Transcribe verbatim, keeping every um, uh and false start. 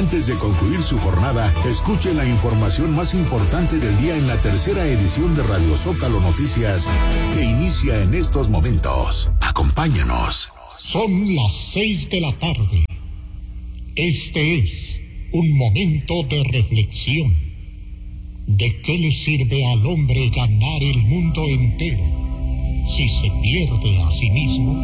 Antes de concluir su jornada, escuche la información más importante del día en la tercera edición de Radio Zócalo Noticias, que inicia en estos momentos. Acompáñanos. Son las seis de la tarde. Este es un momento de reflexión. ¿De qué le sirve al hombre ganar el mundo entero si se pierde a sí mismo?